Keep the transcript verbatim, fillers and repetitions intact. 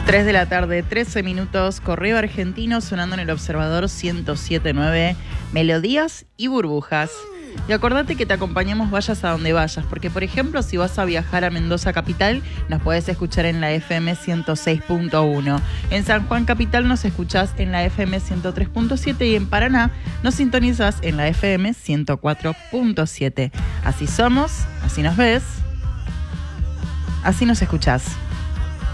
tres de la tarde, trece minutos, Correo Argentino sonando en el Observador ciento siete punto nueve, melodías y burbujas. Y acordate que te acompañamos vayas a donde vayas, porque por ejemplo si vas a viajar a Mendoza Capital, nos podés escuchar en la F M ciento seis punto uno. En San Juan Capital nos escuchás en la F M ciento tres punto siete y en Paraná nos sintonizás en la F M ciento cuatro punto siete. Así somos, así nos ves, así nos escuchás.